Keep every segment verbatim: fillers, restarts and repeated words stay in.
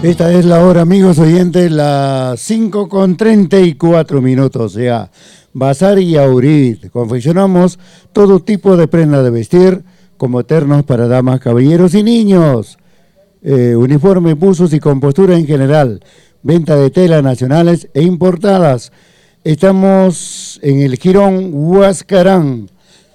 Esta es la hora, amigos oyentes, las cinco con treinta y cuatro minutos, ya. Bazar y Aurit. Confeccionamos todo tipo de prenda de vestir, como ternos para damas, caballeros y niños. Eh, uniformes, buzos y compostura en general. Venta de telas nacionales e importadas. Estamos en el Jirón Huascarán.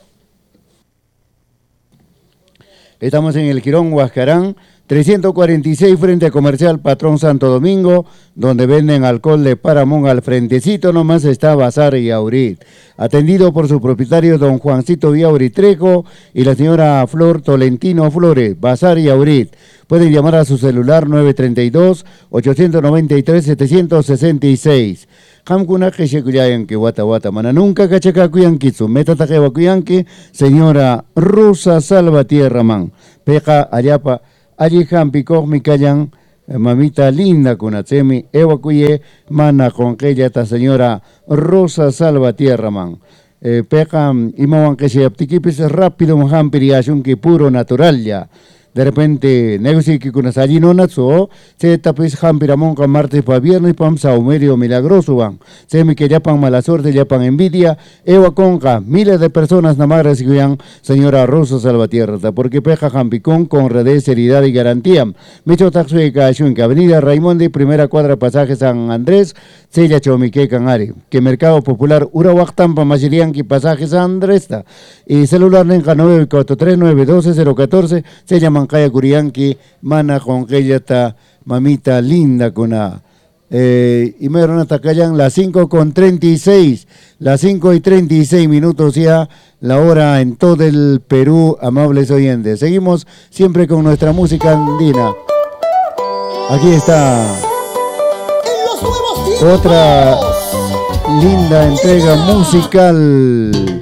Estamos en el Jirón Huascarán, trescientos cuarenta y seis frente a Comercial Patrón Santo Domingo, donde venden alcohol de Paramón. Al frentecito nomás está Bazar y Aurit, atendido por su propietario don Juancito Villauri Trejo y la señora Flor Tolentino Flores. Bazar y Aurit. Pueden llamar a su celular nueve tres dos, ocho nueve tres, siete seis seis. Hamkuna que shekuyayan que wata wata mana nunca cachaca cuyanqui su meta tajewa cuyanqui, señora Rosa Salvatierra man. Peja allapa allí hampi mi callan, mamita linda kunatsemi ewa cuye mana con aquella esta señora Rosa Salvatierra man. Eh, Peja imawan que se aptiquipis rápido un hampi yashun que puro natural ya. De repente, negocio que con allí no nazo, se tapis hampiramón con martes para viernes, pam saumerio milagroso van. Se me que yapan mala suerte, yapan envidia, ewa conca, miles de personas nada más recibían señora Rosa Salvatierra, porque peja jampicón con redes, seriedad y garantía. Mecho taxo de Cachun, que Avenida Raimondi, primera cuadra, pasaje San Andrés, Sella Chomique Canari, que Mercado Popular, Urahuactampa, Machirianqui, pasaje San Andrés, y celular Nenja nueve cuatro tres nueve uno dos cero uno cuatro, se llaman Kaya Curianqui, mana con aquella esta mamita linda con a eh, y me dieron hasta callan las cinco con treinta y seis, las cinco y treinta y seis minutos ya, la hora en todo el Perú, amables oyentes. Seguimos siempre con nuestra música andina. Aquí está otra linda entrega musical.